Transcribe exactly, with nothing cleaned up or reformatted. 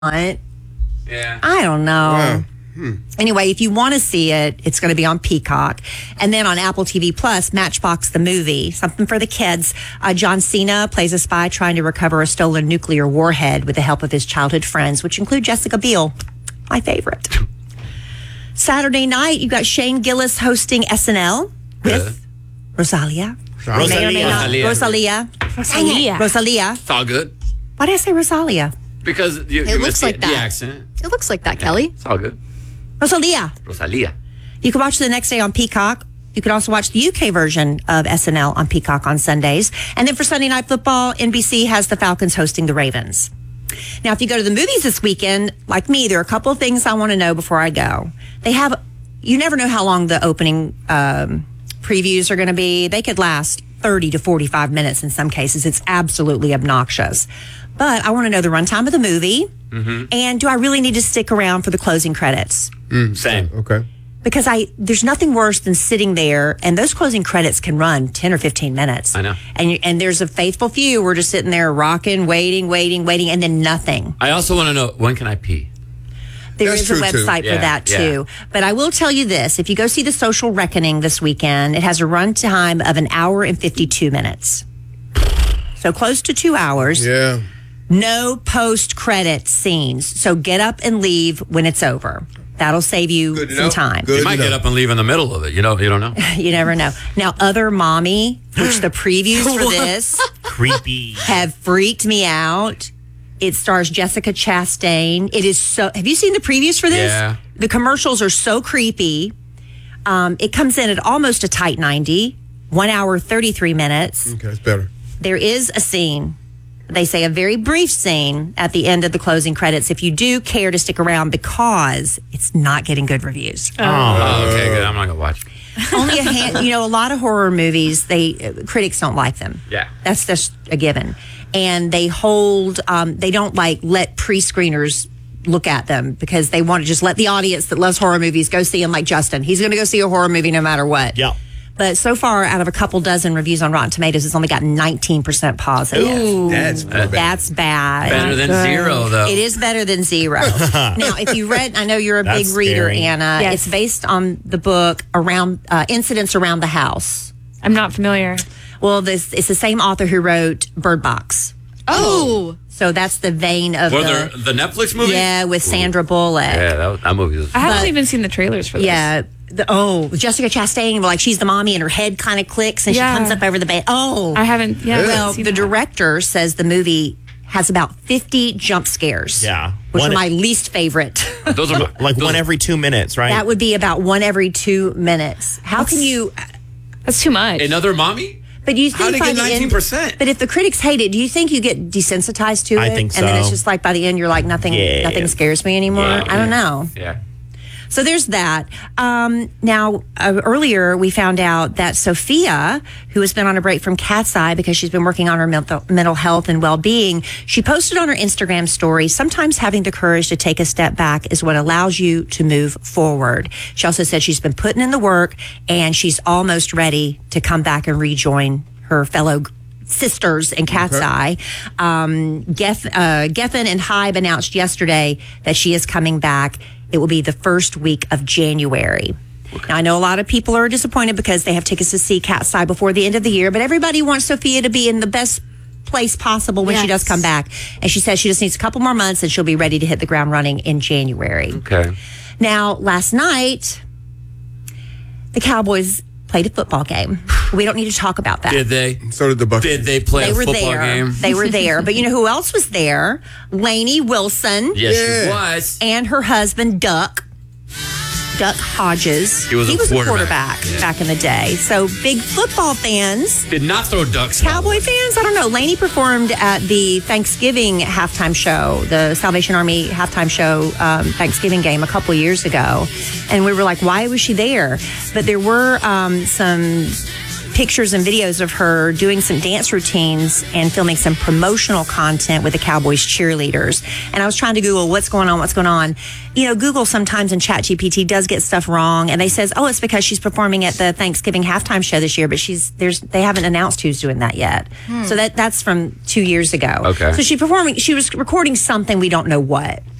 Yeah. I don't know. Wow. Hmm. Anyway, if you want to see it, it's going to be on Peacock. And then on Apple T V Plus, Matchbox the movie, something for the kids. Uh, John Cena plays a spy trying to recover a stolen nuclear warhead with the help of his childhood friends, which include Jessica Biel, my favorite. Saturday night, you got Shane Gillis hosting S N L with Yeah. Rosalia. Rosalia. May or may not- Rosalia. Rosalia. Rosalia. Rosalia. It's all good. Why did I say Rosalia? Because you, you looks missed the, like the that. accent. It looks like that, Kelly. It's all good. Rosalia. Rosalia. You can watch the next day on Peacock. You can also watch the U K version of S N L on Peacock on Sundays. And then for Sunday Night Football, N B C has the Falcons hosting the Ravens. Now, if you go to the movies this weekend, like me, there are a couple of things I want to know before I go. They have, you never know how long the opening um, previews are going to be. They could last thirty to forty-five minutes in some cases. It's absolutely obnoxious. But I want to know the runtime of the movie. Mm-hmm. And do I really need to stick around for the closing credits? Mm, same. Okay. Because I, there's nothing worse than sitting there, and those closing credits can run ten or fifteen minutes. I know. And you, and there's a faithful few. We're just sitting there rocking, waiting, waiting, waiting, and then nothing. I also want to know, when can I pee? There That's is a true, too. website Yeah, for that yeah. too. But I will tell you this: if you go see The Social Reckoning this weekend, it has a runtime of an hour and fifty-two minutes. So close to two hours. Yeah. No post-credit scenes. So get up and leave when it's over. That'll save you Good to some know. time. Good You might to get know. up and leave in the middle of it. You know, you don't know. You never know. Now, Other Mommy, which the previews for this Creepy. have freaked me out. It stars Jessica Chastain. It is so. Have you seen the previews for this? Yeah. The commercials are so creepy. Um, it comes in at almost a tight ninety, one hour, thirty-three minutes. Okay, it's better. There is a scene. They say a very brief scene at the end of the closing credits if you do care to stick around because it's not getting good reviews. Oh, okay, good. I'm not going to watch. Only a hand, you know, a lot of horror movies, they uh, critics don't like them. Yeah. That's just a given. And they hold, um, they don't like let pre-screeners look at them because they want to just let the audience that loves horror movies go see them, like Justin. He's going to go see a horror movie no matter what. Yeah. But so far, out of a couple dozen reviews on Rotten Tomatoes, it's only gotten nineteen percent positive. That's bad. That's bad. Better than zero, though. It is better than zero. Now, if you read, I know you're a big That's reader, scary. Anna. Yes. It's based on the book around uh, Incidents Around the House. I'm not familiar. Well, this it's the same author who wrote Bird Box. Oh. So that's the vein of Well, the the, the Netflix movie? yeah with Sandra Bullock. Yeah, that, was- that movie was... I haven't But- even seen the trailers for this. Yeah. The, oh, Jessica Chastain, like she's the mommy and her head kind of clicks and Yeah. she comes up over the bed. Oh, I haven't. Yeah. I haven't well, seen the that. director says the movie has about fifty jump scares. Yeah. Which One- are my least favorite. Those are my, Like those, one every two minutes, right? That would be about one every two minutes. How can you? That's too much. Another mommy? But you think How'd it by get the end- nineteen percent? But if the critics hate it, do you think you get desensitized to it? I think And then it's so. just like by the end, you're like nothing. Yeah. Nothing scares me anymore. Yeah. I don't know. Yeah. So there's that. Um, now, uh, earlier we found out that Sophia, who has been on a break from Cat's Eye because she's been working on her mental, mental health and well-being, she posted on her Instagram story, sometimes having the courage to take a step back is what allows you to move forward. She also said she's been putting in the work and she's almost ready to come back and rejoin her fellow sisters in Cat's Eye. Um, Geth, uh, Geffen and Hybe announced yesterday that she is coming back. It will be the first week of January. Now, I know a lot of people are disappointed because they have tickets to see Cat's Eye before the end of the year, but everybody wants Sophia to be in the best place possible when she does Yes. come back. And she says she just needs a couple more months and she'll be ready to hit the ground running in January. Okay. Now, last night, the Cowboys played a football game. We don't need to talk about that. Did they? So did the Bucs. Did they play They a were football there. game? They were there. But you know who else was there? Lainey Wilson Yes, Yeah. she was. and her husband, Duck. Duck Hodges. He was a a quarterback. quarterback Yeah. back in the day. So big football fans. Did not throw ducks. Cowboy fans? I don't know. Lainey performed at the Thanksgiving halftime show, the Salvation Army halftime show um, Thanksgiving game a couple years ago. And we were like, why was she there? But there were um, some pictures and videos of her doing some dance routines and filming some promotional content with the Cowboys cheerleaders. And I was trying to Google what's going on, what's going on. You know, Google sometimes in ChatGPT does get stuff wrong, and they says, oh, it's because she's performing at the Thanksgiving halftime show this year, but she's there's they haven't announced who's doing that yet. So that that's from two years ago. Okay. So she performing, she was recording something, we don't know what.